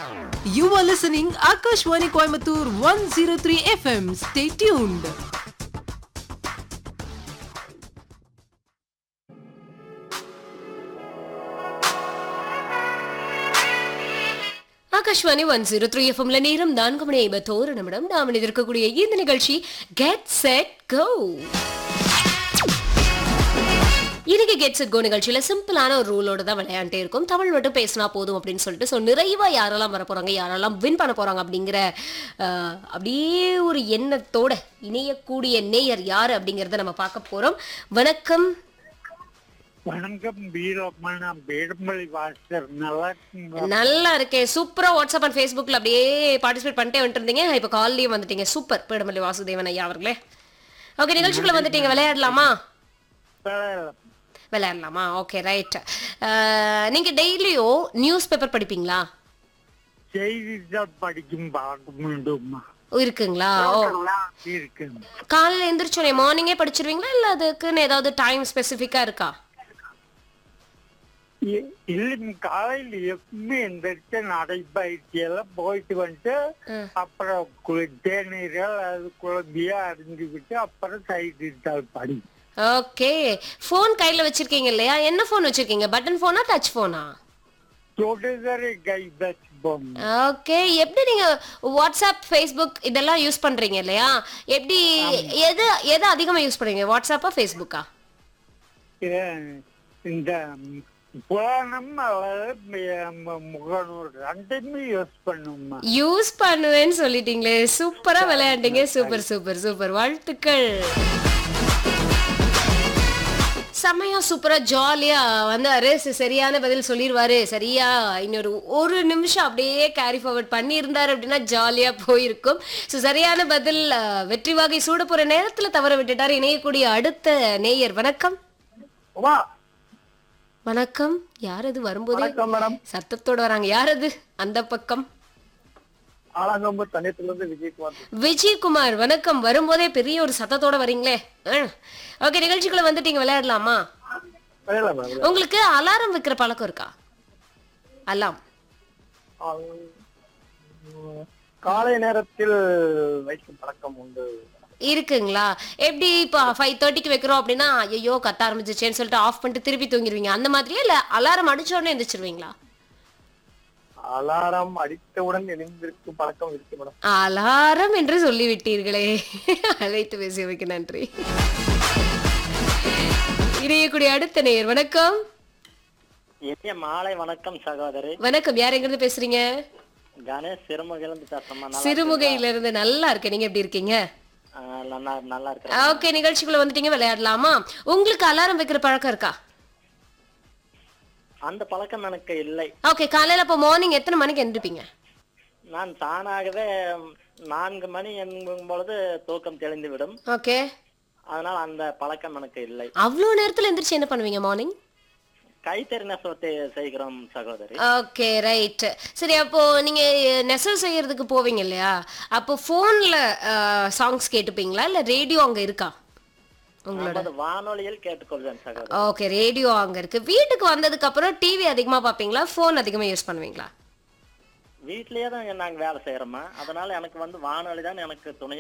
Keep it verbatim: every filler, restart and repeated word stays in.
You are listening Akashwani Coimbatore one oh three F M. Stay tuned. Akashvani one zero three எஃப்எம்ல நேரம் நான்கு மணி ஐம்பத்தோரு நிமிடம் நாம் இருக்கக்கூடிய இந்த நிகழ்ச்சி கெட் செட் கோ. இன்னைக்கு கெட் செட் கோ நிகழ்ச்சியில சிம்பிளான ஒரு ரூலோட தான் விளையாண்டே இருக்கும். தமிழ் மட்டும் பேசினா போதும் அப்படின்னு சொல்லிட்டு ஸோ நிறைவா யாரெல்லாம் வர போறாங்க, யாரெல்லாம் வின் பண்ண போறாங்க அப்படிங்கிற அப்படியே ஒரு எண்ணத்தோட இணையக்கூடிய நேயர் யாரு அப்படிங்கறத நம்ம பார்க்க போறோம். வணக்கம். வணக்கம் வீரம்மா, வேடம்பள்ளி வாசர். நல்லா இருக்குங்க? நல்லா இருக்கேன், சூப்பரா. வாட்ஸ்அப் அண்ட் ஃபேஸ்புக்ல அப்படியே பார்ட்டிசிபேட் பண்ணிட்டே வந்துட்டு இருந்தீங்க, இப்போ கால்லயும் வந்துட்டீங்க. சூப்பர் வேடம்பள்ளி வாசுதேவன் ஐயா அவர்களே. ஓகே, நிகழ்ச்சிக்குள்ள வந்துட்டீங்க, விளையாடலாமா? விளையாடலாமா? Okay right. நீங்க டெய்லியும் நியூஸ் பேப்பர் படிப்பீங்களா? செய்தித்தாள் படிக்கும் பழக்கம் இருக்குங்களா? ஓ இருக்கு. காலையில எந்திரிச்சோனே மார்னிங்கே படிச்சிருவீங்களா இல்ல அதுக்குன்னு ஏதாவது டைம் ஸ்பெசிஃபிக்கா இருக்கா? இல்ல, காலையில எப்பவுமே எந்திரிச்சு நடைப்பயிற்சி எல்லாம் போயிட்டு வந்துட்டு அப்புறம் தேநீர்கள் அது குழந்தையா அறிஞ்சுக்கிட்டு அப்புறம் செய்தித்தாள் படி. ஓகே, போன் கையில வச்சிருக்கீங்க இல்லையா? என்ன போன் வச்சிருக்கீங்க? பட்டன் போனா டச் போனா? ஓகே, எப்படி நீங்க வாட்ஸ்அப் ஃபேஸ்புக் இதெல்லாம் யூஸ் பண்றீங்க இல்லையா? எப்படி எது எது அதிகமா யூஸ் பண்றீங்க, வாட்ஸ்அப்பா ஃபேஸ்புக்கா? இந்த புராணம் முகநூல் ரெண்டுமே யூஸ் பண்ணுமா? யூஸ் பண்ணுவேன்னு சொல்லிட்டீங்களே, சூப்பரா விளையாண்டீங்க. சூப்பர் சூப்பர் சூப்பர், வாழ்த்துக்கள். செம்மையா சூப்பரா ஜாலியா வந்தாரு. சரியான பதில் சொல்லிடுவாரு சரியா. இன்னொரு ஒரு நிமிஷம் அப்படியே கேரி ஃபார்வர்ட் பண்ணி இருந்தாரு அப்படின்னா ஜாலியா போயிருக்கும். ஸோ சரியான பதில் வெற்றி வாகை சூட போற நேரத்துல தவற விட்டுட்டாரு. இணையக்கூடிய அடுத்த நேயர். வணக்கம். வணக்கம். யார் அது? வரும்போதே சத்தத்தோட வராங்க. யார் அது அந்த பக்கம்? விஜயகுமார். வணக்கம். வரும்போதே பெரிய ஒரு சத்தத்தோட வரீங்களே. ஓகே, நிகழ்ச்சிக்குள்ள வந்துட்டீங்க, விளையாடலாமா? உங்களுக்கு அலாரம் வைக்கிற பழக்கம் இருக்கா? அலாம் காலை நேரத்தில் வைக்கும் பழக்கம் உண்டு. இருக்குங்களா? எப்படி இப்போ ஃபைவ் தேர்ட்டிக்கு வைக்கிறோம் அப்படின்னா ஐயோ கத்த ஆரம்பிச்சிச்சேன்னு சொல்லிட்டு ஆஃப் பண்ணிட்டு திருப்பி தூங்கிடுவீங்க அந்த மாதிரியா, இல்ல அலாரம் அடிச்ச உடனே எந்திரிச்சிருவீங்களா? அலாரம் அடித்தவுடன் எழுந்திருக்கும் பழக்கம் இருக்கு மேடம். அலாரம் என்று சொல்லி விட்டீர்களே, அழைத்து பேசியவைக்கு நன்றி. இணையக்கூடிய அடுத்த நேயர். வணக்கம். இனிய மாலை வணக்கம் சகோதரி. வணக்கம். யார் எங்க இருந்து பேசுறீங்க? கணேஷ் சிறுமுகையில இருந்து பேசுறேன். சிறுமுகையில இருந்து. நல்லா இருக்கேன், நீங்க எப்படி இருக்கீங்க? நல்லா இருக்கேன். ஓகே, நிகழ்ச்சிக்குள்ள வந்துட்டீங்க, விளையாடலாமா? உங்களுக்கு அலாரம் வைக்கிற பழக்கம் இருக்கா? அந்த பழக்கம் எனக்கு இல்லை. ஓகே, காலையில அப்போ மார்னிங் எத்தனை மணிக்கு எந்திரிப்பீங்க? நான் தானாகவே நான்கு மணி என்கும் பொழுது தூக்கம் தெளிந்து விடும். ஓகே, அதனால அந்த பழக்கம் எனக்கு இல்லை. அவ்வளவு நேரத்துல எந்திரிச்சு என்ன பண்ணுவீங்க மார்னிங்? கைத்தறி நெசவத்தை செய்கிறோம் சகோதரி. Okay right. சரி, அப்போ நீங்க நெசவு செய்யறதுக்கு போவீங்க இல்லையா, அப்போ போன்ல சாங்ஸ் கேட்டுப்பீங்களா இல்ல ரேடியோ அங்க இருக்கா உங்களோட? வானொலியில் கேட்டுக்கொள்வேன் சகோதரி. ஓகே, ரேடியோ அங்க இருக்கு. வீட்டுக்கு வந்ததுக்கு அப்புறம் டிவி அதிகமா பாப்பீங்களா, போன் அதிகமா யூஸ் பண்ணுவீங்களா? வீட்லயே தான் நாங்க வேலை செய்யறோமா, அதனால எனக்கு வந்து வானொலி தான் எனக்கு துணை.